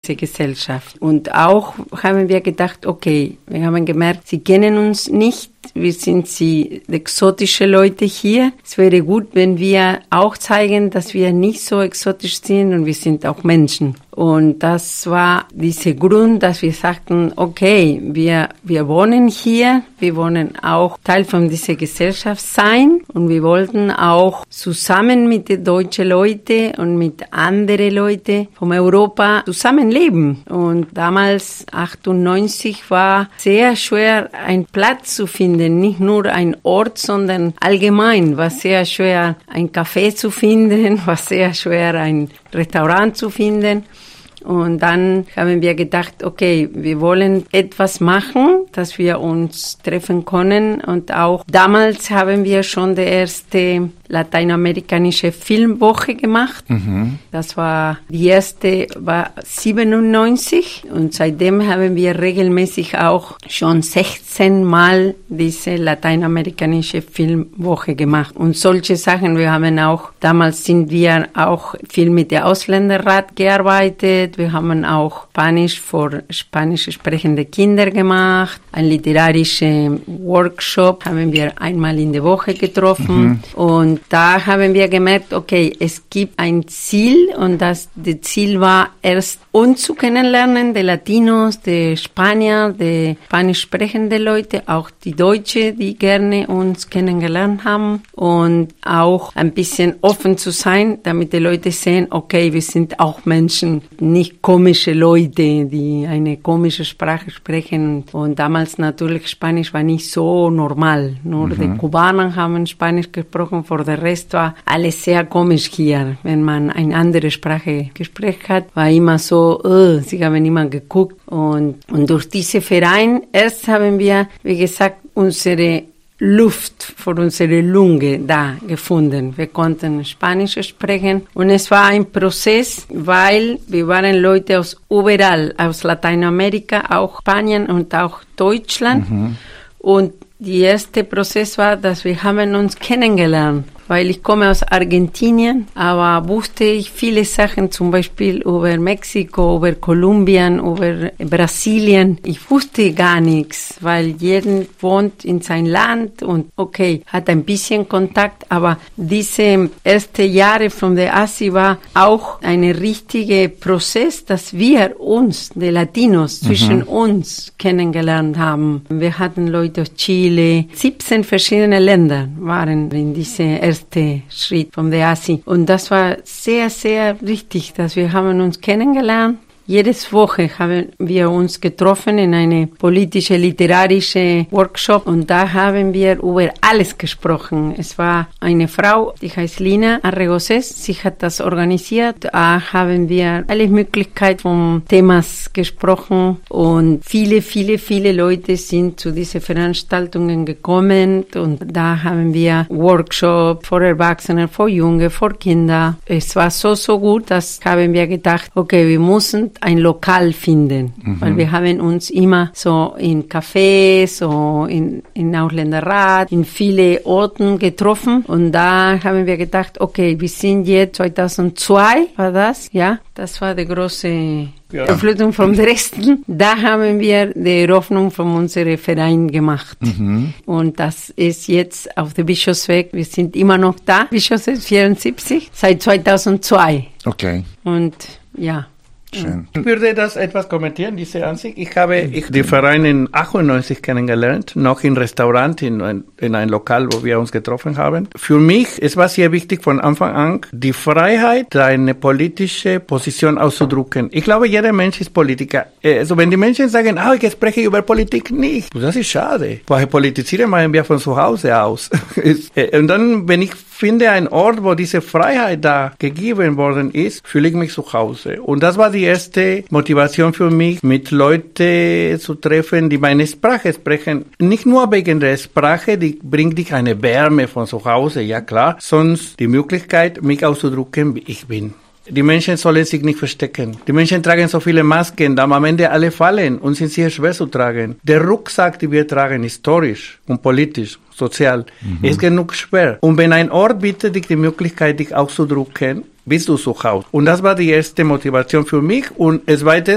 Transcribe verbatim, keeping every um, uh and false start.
diese Gesellschaft. Und auch haben wir gedacht, okay, wir haben gemerkt, sie kennen uns nicht. Wir sind sie exotische Leute hier. Es wäre gut, wenn wir auch zeigen, dass wir nicht so exotisch sind und wir sind auch Menschen. Und das war dieser Grund, dass wir sagten, okay, wir, wir wohnen hier, wir wollen auch Teil von dieser Gesellschaft sein und wir wollten auch zusammen mit den deutschen Leuten und mit anderen Leuten von Europa zusammenleben. Und damals, achtundneunzig, war sehr schwer, einen Platz zu finden, nicht nur ein Ort, sondern allgemein war sehr schwer, ein Café zu finden, war sehr schwer, ein Restaurant zu finden. Und dann haben wir gedacht, okay, wir wollen etwas machen, dass wir uns treffen können. Und auch damals haben wir schon die erste lateinamerikanische Filmwoche gemacht. Mhm. Das war, die erste war siebenundneunzig. Und seitdem haben wir regelmäßig auch schon sechzehn Mal diese lateinamerikanische Filmwoche gemacht. Und solche Sachen, wir haben auch, damals sind wir auch viel mit der Ausländerrat gearbeitet. Wir haben auch Spanisch für spanisch sprechende Kinder gemacht. Ein literarischer Workshop haben wir einmal in der Woche getroffen. Mhm. Und da haben wir gemerkt, okay, es gibt ein Ziel und das, das Ziel war erst uns zu kennenlernen, die Latinos, die Spanier, die spanisch sprechende Leute, auch die Deutsche, die gerne uns kennengelernt haben und auch ein bisschen offen zu sein, damit die Leute sehen, okay, wir sind auch Menschen, nicht komische Leute, die eine komische Sprache sprechen. Und damals natürlich Spanisch war nicht so normal. Nur mhm. die Kubaner haben Spanisch gesprochen, für den Rest war alles sehr komisch hier. Wenn man eine andere Sprache gesprochen hat, war immer so, uh, sie haben immer geguckt. Und, und durch diesen Verein, erst haben wir, wie gesagt, unsere Luft für unsere Lunge da gefunden. Wir konnten Spanisch sprechen und es war ein Prozess, weil wir waren Leute aus überall, aus Lateinamerika, auch Spanien und auch Deutschland. Mhm. Und der erste Prozess war, dass wir haben uns kennengelernt. Weil ich komme aus Argentinien, aber wusste ich viele Sachen, zum Beispiel über Mexiko, über Kolumbien, über Brasilien. Ich wusste gar nichts, weil jeder wohnt in sein Land und okay, hat ein bisschen Kontakt, aber diese ersten Jahre von der A S I war auch ein richtiger Prozess, dass wir uns, die Latinos, zwischen mhm. uns kennengelernt haben. Wir hatten Leute aus Chile, siebzehn verschiedene Länder waren in diese erste Schritt von der A S I. Und das war sehr, sehr wichtig, dass wir haben uns kennengelernt. Jede Woche haben wir uns getroffen in eine politische, literarische Workshop und da haben wir über alles gesprochen. Es war eine Frau, die heißt Lina Arregoses, sie hat das organisiert. Da haben wir alle Möglichkeiten von Themas gesprochen und viele, viele, viele Leute sind zu diesen Veranstaltungen gekommen und da haben wir Workshops für Erwachsene, für Junge, für Kinder. Es war so, so gut, dass haben wir gedacht, okay, wir müssen ein Lokal finden, mhm. weil wir haben uns immer so in Cafés, so in, in Ausländerrat, in viele Orten getroffen und da haben wir gedacht, okay, wir sind jetzt zweitausendzwei, war das, ja, das war die große ja. Erflutung vom Dresden. Da haben wir die Eröffnung von unserem Verein gemacht. Mhm. Und das ist jetzt auf der Bischofsweg. Wir sind immer noch da. Bischofsweg vierundsiebzig, seit zweitausendzwei. Okay. Und ja. Schön. Ich würde das etwas kommentieren, diese Ansicht. Ich habe ich die Vereine in achtundneunzig kennengelernt, noch im Restaurant, in ein, in ein Lokal, wo wir uns getroffen haben. Für mich, es war sehr wichtig von Anfang an, die Freiheit, deine politische Position auszudrücken. Ich glaube, jeder Mensch ist Politiker. Also wenn die Menschen sagen, ah, ich spreche über Politik nicht, das ist schade. Weil politisieren machen wir von zu Hause aus. Und dann, wenn ich finde, ein Ort, wo diese Freiheit da gegeben worden ist, fühle ich mich zu Hause. Und das war die erste Motivation für mich, mit Leuten zu treffen, die meine Sprache sprechen. Nicht nur wegen der Sprache, die bringt dich eine Wärme von zu Hause, ja klar, sonst die Möglichkeit, mich auszudrücken, wie ich bin. Die Menschen sollen sich nicht verstecken. Die Menschen tragen so viele Masken, da am Ende alle fallen und sind sehr schwer zu tragen. Der Rucksack, den wir tragen, historisch und politisch, sozial, mhm. ist genug schwer. Und wenn ein Ort bietet dich die Möglichkeit, dich auszudrücken, bist du zu Hause. Und das war die erste Motivation für mich. Und zweitens,